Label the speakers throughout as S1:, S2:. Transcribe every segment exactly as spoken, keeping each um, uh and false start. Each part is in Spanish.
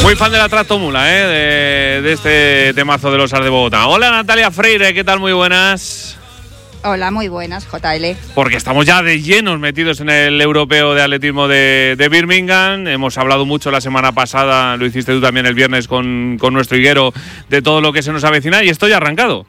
S1: Muy fan de la tractomula, ¿eh? de, de este temazo de los Ars de Bogotá. Hola Natalia Freire, ¿qué tal? Muy buenas.
S2: Hola, muy buenas, J L.
S1: Porque estamos ya de llenos metidos en el europeo de atletismo de, de Birmingham. Hemos hablado mucho la semana pasada, lo hiciste tú también el viernes con, con nuestro higuero, de todo lo que se nos avecina, y esto ya ha arrancado.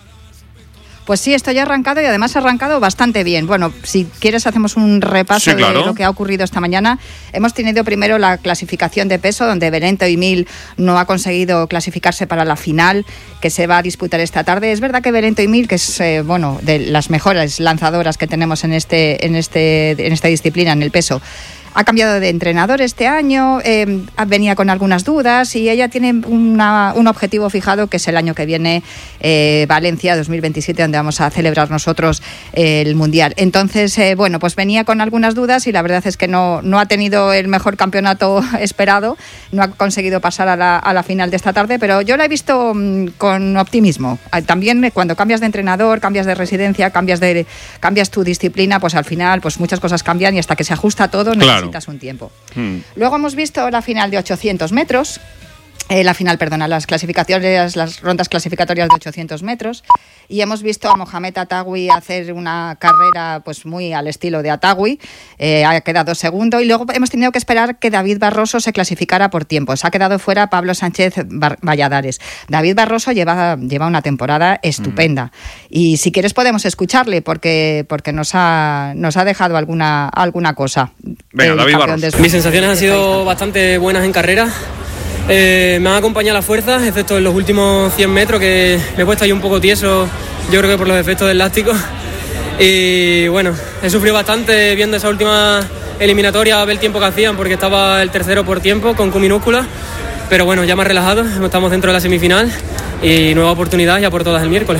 S2: Pues sí, esto ya ha arrancado y además ha arrancado bastante bien. Bueno, si quieres hacemos un repaso sí, claro. de lo que ha ocurrido esta mañana. Hemos tenido primero la clasificación de peso, donde Belén Toimil no ha conseguido clasificarse para la final, que se va a disputar esta tarde. Es verdad que Belén Toimil, que es eh, bueno, de las mejores lanzadoras que tenemos en este, en este, en esta disciplina, en el peso, ha cambiado de entrenador este año, eh, venía con algunas dudas y ella tiene una, un objetivo fijado, que es el año que viene, eh, Valencia dos mil veintisiete, donde vamos a celebrar nosotros eh, el Mundial. Entonces, eh, bueno, pues venía con algunas dudas y la verdad es que no, no ha tenido el mejor campeonato esperado, no ha conseguido pasar a la, a la final de esta tarde, pero yo la he visto mmm, con optimismo. También cuando cambias de entrenador, cambias de residencia, cambias, de, cambias tu disciplina, pues al final pues muchas cosas cambian y hasta que se ajusta todo necesitas claro. un tiempo. Hmm. Luego hemos visto la final de ochocientos metros, eh, la final, perdona, las clasificatorias, las rondas clasificatorias de ochocientos metros, y hemos visto a Mohamed Atawi hacer una carrera pues muy al estilo de Atawi, eh, ha quedado segundo, y luego hemos tenido que esperar que David Barroso se clasificara por tiempo. Se ha quedado fuera Pablo Sánchez Valladares. David Barroso lleva, lleva una temporada estupenda, mm. y si quieres podemos escucharle porque, porque nos ha, nos ha dejado alguna, alguna cosa.
S1: Venga, David Barroso.
S3: De... Mis sensaciones han sido bastante buenas en carrera. Eh, me han acompañado la fuerza, excepto en los últimos cien metros, que me he puesto ahí un poco tieso, yo creo que por los efectos del elástico. Y bueno, he sufrido bastante viendo esa última eliminatoria, a ver el tiempo que hacían, porque estaba el tercero por tiempo, con Q minúscula. Pero bueno, ya más relajado, estamos dentro de la semifinal y nueva oportunidad ya por todas el miércoles.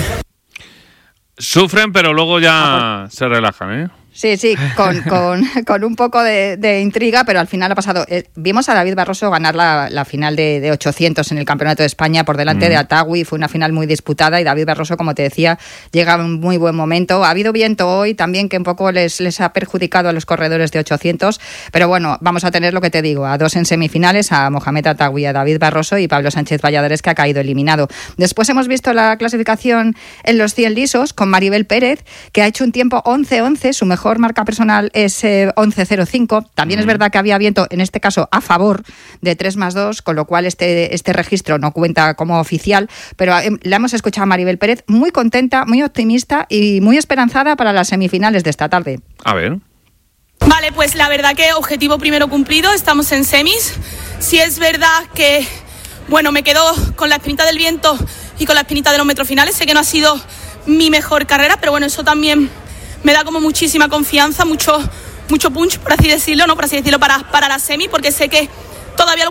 S1: Sufren, pero luego ya ah, se relajan, ¿eh?
S2: Sí, sí, con, con, con un poco de, de intriga, pero al final ha pasado. Eh, vimos a David Barroso ganar la, la final de, de ochocientos en el Campeonato de España por delante mm. de Atawi. Fue una final muy disputada y David Barroso, como te decía, llega a un muy buen momento. Ha habido viento hoy también que un poco les, les ha perjudicado a los corredores de ochocientos, pero bueno, vamos a tener lo que te digo, a dos en semifinales, a Mohamed Atawi, a David Barroso y Pablo Sánchez Valladares, que ha caído eliminado. Después hemos visto la clasificación en los cien lisos con Maribel Pérez, que ha hecho un tiempo once once, su mejor marca personal es eh, once cero cinco. También mm. es verdad que había viento, en este caso a favor, de tres más dos, con lo cual este, este registro no cuenta como oficial, pero eh, la hemos escuchado a Maribel Pérez muy contenta, muy optimista y muy esperanzada para las semifinales de esta tarde.
S1: A ver.
S4: Vale, pues la verdad que objetivo primero cumplido, estamos en semis. Sí es verdad que, bueno, me quedo con la espinita del viento y con la espinita de los metros finales. Sé que no ha sido mi mejor carrera, pero bueno, eso también me da como muchísima confianza, mucho, mucho punch, por así decirlo, ¿no? Por así decirlo, para, para la semi, porque sé que todavía lo